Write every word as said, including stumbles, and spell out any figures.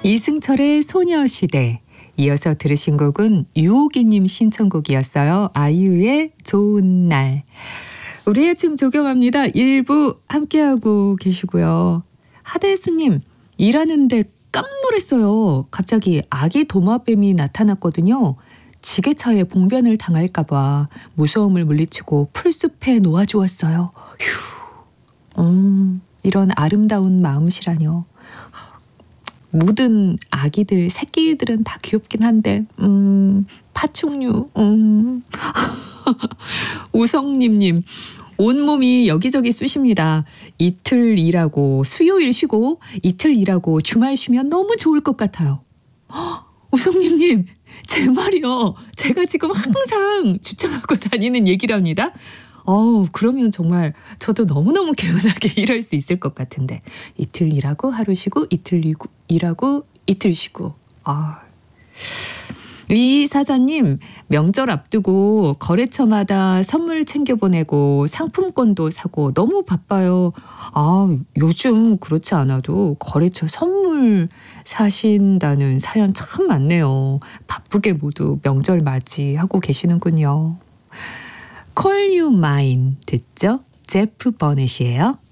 이승철의 소녀시대. 이어서 들으신 곡은 유옥이님 신청곡이었어요. 아이유의 좋은 날. 우리 아침 조경합니다. 일부 함께하고 계시고요. 하대수님, 일하는데 깜놀했어요. 갑자기 아기 도마뱀이 나타났거든요. 지게차에 봉변을 당할까봐 무서움을 물리치고 풀숲에 놓아주었어요. 휴, 음, 이런 아름다운 마음씨라뇨. 모든 아기들, 새끼들은 다 귀엽긴 한데 음, 파충류. 음. 우성님님, 온몸이 여기저기 쑤십니다. 이틀 일하고 수요일 쉬고 이틀 일하고 주말 쉬면 너무 좋을 것 같아요. 허, 우성님님, 제 말이요. 제가 지금 항상 주장하고 다니는 얘기랍니다. 어우, 그러면 정말 저도 너무너무 개운하게 일할 수 있을 것 같은데. 이틀 일하고 하루 쉬고 이틀 일하고 이틀 쉬고. 아. 이 사장님, 명절 앞두고 거래처마다 선물 챙겨보내고 상품권도 사고 너무 바빠요. 아, 요즘 그렇지 않아도 거래처 선물 사신다는 사연 참 많네요. 바쁘게 모두 명절 맞이하고 계시는군요. Call You Mine 듣죠? 제프 버넷이에요.